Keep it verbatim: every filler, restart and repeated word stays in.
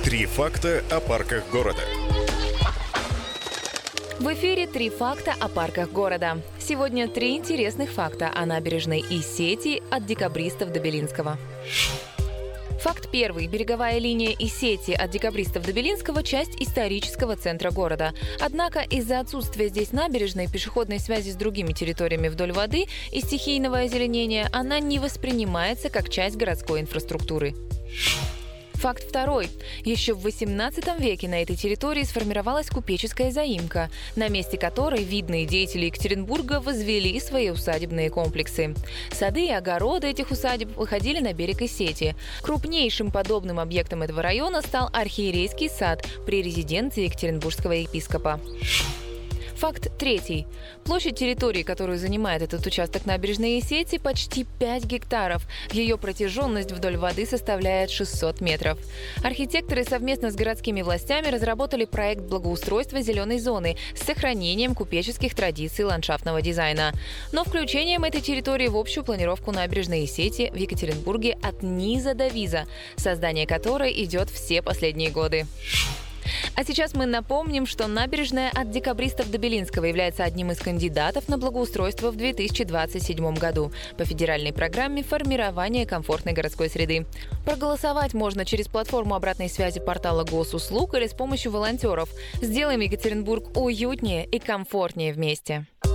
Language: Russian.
Три факта о парках города. В эфире «Три факта о парках города». Сегодня три интересных факта о набережной и сети от Декабристов до Белинского. Факт первый. Береговая линия и сети от Декабристов до Белинского – часть исторического центра города. Однако из-за отсутствия здесь набережной, пешеходной связи с другими территориями вдоль воды и стихийного озеленения, она не воспринимается как часть городской инфраструктуры. Факт второй. Еще в восемнадцатом веке на этой территории сформировалась купеческая заимка, на месте которой видные деятели Екатеринбурга возвели свои усадебные комплексы. Сады и огороды этих усадеб выходили на берег Исети. Крупнейшим подобным объектом этого района стал архиерейский сад при резиденции екатеринбургского епископа. Факт третий. Площадь территории, которую занимает этот участок набережной Исети, почти пять гектаров. Ее протяженность вдоль воды составляет шестьсот метров. Архитекторы совместно с городскими властями разработали проект благоустройства зеленой зоны с сохранением купеческих традиций ландшафтного дизайна. Но включением этой территории в общую планировку набережной Исети в Екатеринбурге от низа до виза, создание которой идет все последние годы. А сейчас мы напомним, что набережная от Декабристов до Белинского является одним из кандидатов на благоустройство в две тысячи двадцать седьмом году по федеральной программе формирования комфортной городской среды. Проголосовать можно через платформу обратной связи портала Госуслуг или с помощью волонтеров. Сделаем Екатеринбург уютнее и комфортнее вместе.